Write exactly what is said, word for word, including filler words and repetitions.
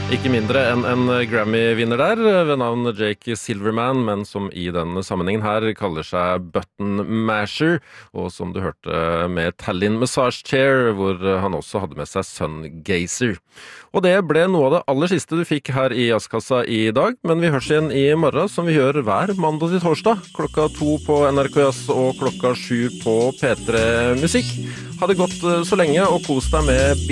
Ikke mindre enn en Grammy-vinner der, ved navn Jake Silverman, men som i denne sammenhengen her kaller seg Button Masher, og som du hørte med Tallinn Massage Chair, hvor han også hadde med seg Sun Gazer. Og det ble noe av det aller siste du fikk her i Jazzkassa i dag, men vi høres igjen i morgen, som vi gjør hver mandag til torsdag, klokka to på N R K Jazz og klokka sju på P tre Musikk. Ha det godt så lenge, og kos deg med